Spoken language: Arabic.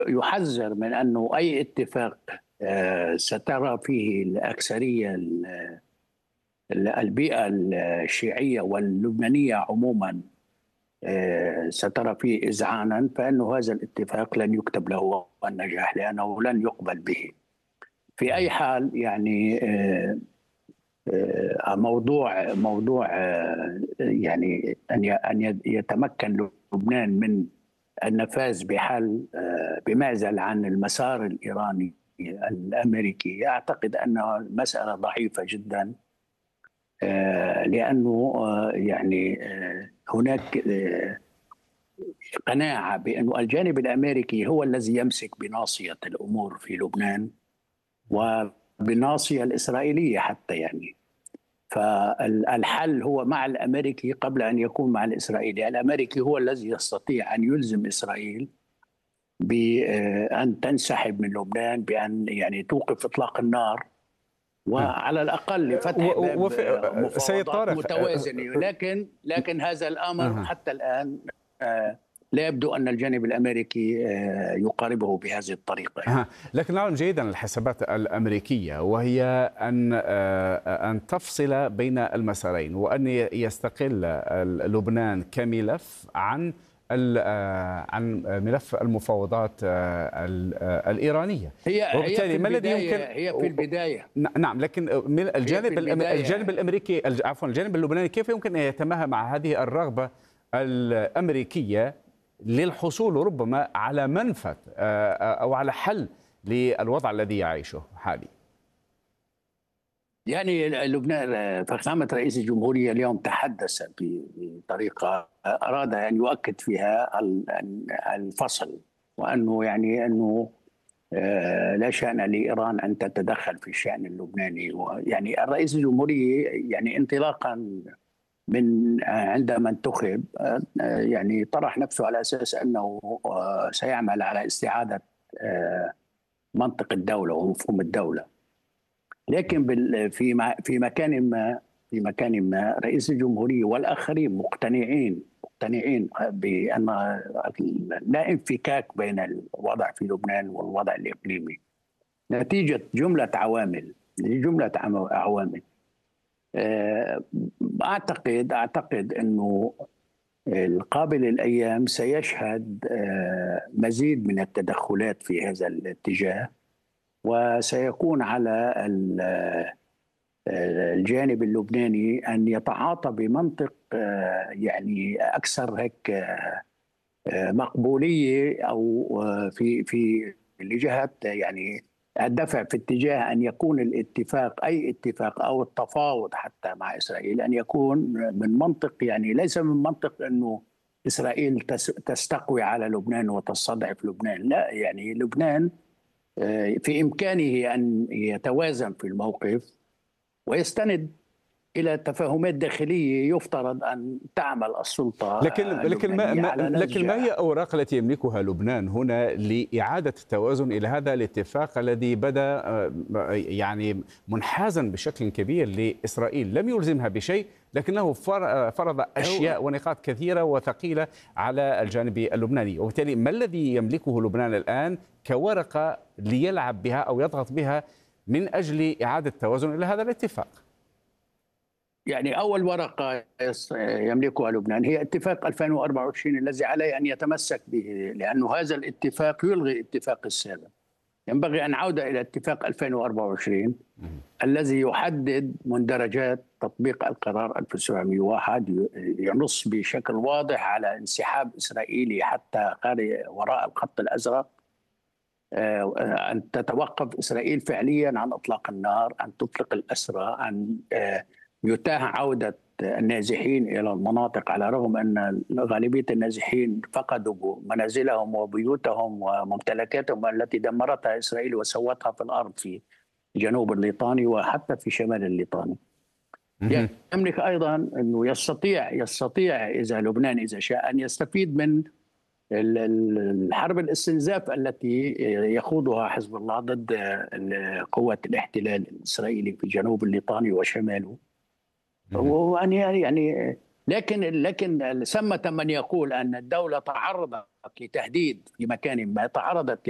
يحذر من أنه أي اتفاق سترى فيه الأكثرية البيئة الشيعية واللبنانية عموما سترى فيه إذعانا، فإنه هذا الاتفاق لن يكتب له النجاح لأنه لن يقبل به في أي حال. يعني موضوع يعني أن يتمكن لبنان من النفاذ بحل بمعزل عن المسار الإيراني الأمريكي، أعتقد أنها مسألة ضعيفة جدا، لأنه يعني هناك قناعة بأن الجانب الأمريكي هو الذي يمسك بناصية الأمور في لبنان وبناصية الإسرائيلية حتى. يعني فالحل هو مع الأمريكي قبل أن يكون مع الإسرائيلي. الأمريكي هو الذي يستطيع أن يلزم إسرائيل بأن تنسحب من لبنان، بأن يعني توقف إطلاق النار، وعلى الأقل لفتح باب سيد مفاوضات طارق، متوازنة. لكن هذا الأمر حتى الآن لا يبدو أن الجانب الأمريكي يقاربه بهذه الطريقة يعني. لكن نعلم جيدا الحسابات الأمريكية، وهي أن تفصل بين المسارين، وأن يستقل لبنان كملف عن ملف المفاوضات الإيرانية. وبالتالي ما الذي يمكن هي في البداية. نعم، لكن الجانب الأمريكي، عفوا الجانب اللبناني، كيف يمكن أن يتماهى مع هذه الرغبة الأمريكية للحصول ربما على منفذ أو على حل للوضع الذي يعيشه حاليا؟ يعني لبنان، فخامة رئيس الجمهورية اليوم تحدث بطريقة أراد أن يؤكد فيها الفصل، وأنه يعني أنه لا شأن لإيران أن تتدخل في الشأن اللبناني. ويعني الرئيس الجمهورية يعني انطلاقا من عندما انتخب يعني طرح نفسه على أساس أنه سيعمل على استعادة منطق الدولة ومفهوم الدولة. لكن في مكان ما رئيس الجمهورية والآخرين مقتنعين بأن لا انفكاك بين الوضع في لبنان والوضع الإقليمي نتيجة جملة عوامل. أعتقد أنه القابل الأيام سيشهد مزيد من التدخلات في هذا الاتجاه، وسيكون على الجانب اللبناني أن يتعاطى بمنطق يعني أكثر هيك مقبولية، أو في لجهة يعني الدفع في اتجاه أن يكون أي اتفاق أو التفاوض حتى مع إسرائيل أن يكون من منطق، يعني ليس من منطق أنه إسرائيل تستقوي على لبنان وتستضعف لبنان. لا، يعني لبنان في إمكانه أن يتوازن في الموقف ويستند إلى تفاهمات داخلية يفترض أن تعمل السلطة لكن ما هي الأوراق التي يملكها لبنان هنا لإعادة التوازن إلى هذا الاتفاق الذي بدأ يعني منحازا بشكل كبير لإسرائيل؟ لم يلزمها بشيء، لكنه فرض أشياء ونقاط كثيرة وثقيلة على الجانب اللبناني. وبالتالي ما الذي يملكه لبنان الآن كورقة ليلعب بها أو يضغط بها من أجل إعادة التوازن إلى هذا الاتفاق؟ يعني أول ورقة يملكها لبنان هي اتفاق 2024 الذي عليه أن يتمسك به، لأنه هذا الاتفاق يلغي الاتفاق السابق. ينبغي أن نعود إلى اتفاق 2024 الذي يحدد مندرجات تطبيق القرار 1701، ينص بشكل واضح على انسحاب إسرائيلي حتى وراء الخط الأزرق، أن تتوقف إسرائيل فعليا عن إطلاق النار، أن تطلق الأسرى، أن يتاح عودة النازحين إلى المناطق، على الرغم أن غالبية النازحين فقدوا منازلهم وبيوتهم وممتلكاتهم التي دمرتها إسرائيل وسوتها في الأرض في جنوب الليطاني وحتى في شمال الليطاني. يملك أيضا أنه يستطيع إذا لبنان إذا شاء أن يستفيد من الحرب الاستنزاف التي يخوضها حزب الله ضد قوات الاحتلال الإسرائيلي في جنوب الليطاني وشماله. وأن يعني لكن ثمة من يقول أن الدولة تعرضت لتهديد في مكان ما، تعرضت